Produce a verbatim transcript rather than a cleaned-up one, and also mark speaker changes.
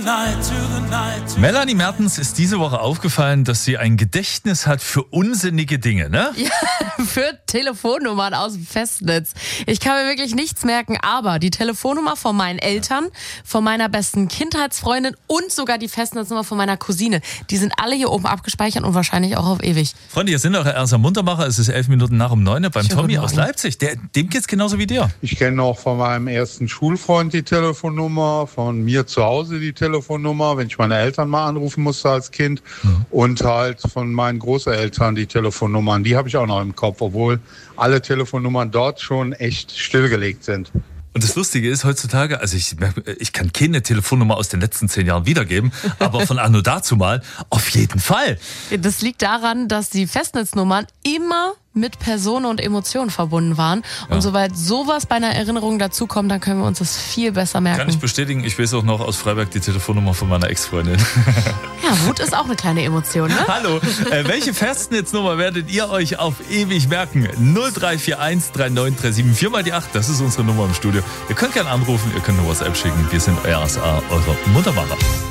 Speaker 1: Melanie Mertens ist diese Woche aufgefallen, dass sie ein Gedächtnis hat für unsinnige Dinge, ne?
Speaker 2: Ja, für Telefonnummern aus dem Festnetz. Ich kann mir wirklich nichts merken, aber die Telefonnummer von meinen Eltern, von meiner besten Kindheitsfreundin und sogar die Festnetznummer von meiner Cousine, die sind alle hier oben abgespeichert und wahrscheinlich auch auf ewig.
Speaker 1: Freunde, hier sind eure Ersa Muntermacher. Es ist elf Minuten nach um neun beim
Speaker 2: Schönen
Speaker 1: Tommy
Speaker 2: guten
Speaker 1: aus
Speaker 2: Morgen.
Speaker 1: Leipzig. Der, dem geht's genauso wie dir.
Speaker 3: Ich kenne auch von meinem ersten Schulfreund die Telefonnummer, von mir zu Hause die Telefonnummer, wenn ich meine Eltern mal anrufen musste als Kind, mhm. und halt von meinen Großeltern die Telefonnummern. Die habe ich auch noch im Kopf, obwohl alle Telefonnummern dort schon echt stillgelegt sind.
Speaker 1: Und das Lustige ist heutzutage, also ich, ich kann keine Telefonnummer aus den letzten zehn Jahren wiedergeben, aber von anno dazu mal auf jeden Fall.
Speaker 2: Das liegt daran, dass die Festnetznummern immer mit Personen und Emotionen verbunden waren. Und
Speaker 1: Ja.
Speaker 2: sobald sowas bei einer Erinnerung dazukommt, dann können wir uns das viel besser merken.
Speaker 1: Kann ich bestätigen, ich weiß auch noch aus Freiberg die Telefonnummer von meiner Ex-Freundin.
Speaker 2: Ja, Wut ist auch eine kleine Emotion, ne?
Speaker 1: Hallo, äh, welche Festnetznummer werdet ihr euch auf ewig merken? null drei vier eins drei neun drei sieben vier mal die acht, das ist unsere Nummer im Studio. Ihr könnt gerne anrufen, ihr könnt eine WhatsApp schicken. Wir sind euer S A, eure Muntermacher.